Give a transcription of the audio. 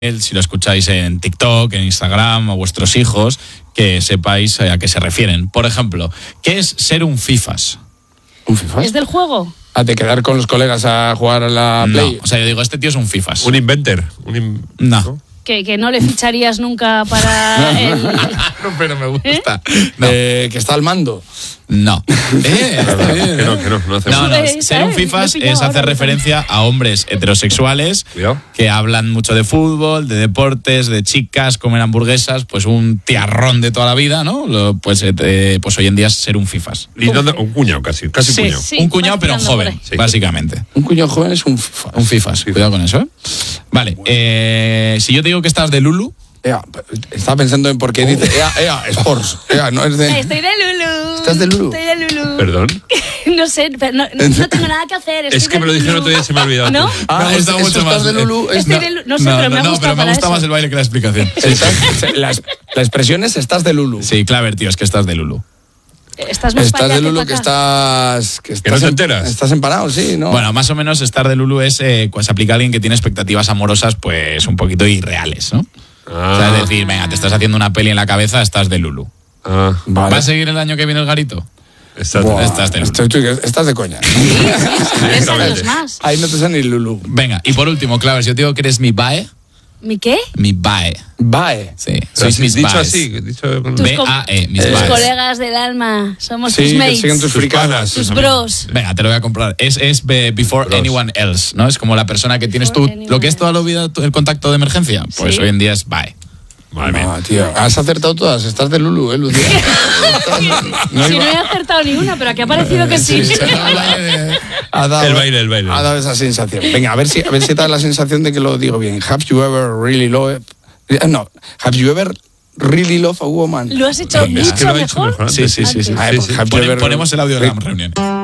si lo escucháis en TikTok, en Instagram, a vuestros hijos, que sepáis a qué se refieren. Por ejemplo, ¿qué es ser un fifas? ¿Un fifas? ¿Es del juego? ¿De quedar con los colegas a jugar a la Play? No, o sea, yo digo, este tío es un fifas. Un inventor. No. Que no le ficharías nunca para el... No, pero me gusta. No. Que está al mando. No. No hace No, ¿Sabes? ser un fifas Me he pillado es hacer ahora. referencia a hombres heterosexuales Cuidado. que hablan mucho de fútbol, de deportes, de chicas, comen hamburguesas, pues un tiarrón de toda la vida, ¿no? Pues hoy en día es ser un fifas. Un cuñado casi Sí, cuñado. Sí, un cuñado vas pero tirando joven, por ahí. Sí. básicamente. Un cuñado joven es un fifas. Un fifas, cuidado con eso, ¿eh? Vale, si yo te digo que estás de Lulu, Estaba pensando en por qué dice Sports. No es de... Estoy de Lulu. ¿Estás de Lulu? Estoy de Lulu. Perdón. No sé, pero no tengo nada que hacer. Es que me lo dijeron otro día y se me ha olvidado. ¿No? Me gusta mucho ¿estás más. de Lulu? Estoy de Lulu. No sé, pero me ha gustado me para gusta eso. más el baile que la explicación. La expresión es estás de Lulu. Sí, Claver, tío, es que estás de Lulu. Estás más Estás para allá de que Lulu para que acá. estás... ¿Que no te enteras? Estás empanado, sí, ¿no? Bueno, más o menos estar de Lulu es pues, se aplica a alguien que tiene expectativas amorosas pues un poquito irreales, ¿no? O sea, es decir, venga, te estás haciendo una peli en la cabeza, estás de Lulu. Vale. ¿Va a seguir el año que viene el garito? Buah, Estás de Lulu. estás de coña. 3 años más. Ahí no te sale ni Lulu. Venga, y por último, Claver, si yo te digo que eres mi bae, ¿Mi qué? mi bae. Bae. Sí, sois mis dicho baes. así, dicho con... Tus B-A-E, mis Tus baes. colegas del alma. Somos Sí, tus que mates. siguen tus fricadas. Tus bros. Venga, te lo voy a comprar. Es before Bros. anyone else, ¿no? Es como la persona que tienes Before tú, anyone lo que es toda la vida el contacto de emergencia. Pues Sí. hoy en día es bye. Madre mía. No, tío, has acertado todas. Estás de Lulu, Lucía. No Si iba- no he acertado ni una, pero aquí ha parecido que sí. Ha dado- El baile. Ha dado esa sensación. Venga, a ver si te da la sensación de que lo digo bien. Have you ever really loved... No, have you ever really loved a woman? Lo has hecho Es que mucho lo ha hecho mejor. mejor Sí, antes. sí, sí, sí. Ay, pues, have you ever- Ponemos el audio de la reunión.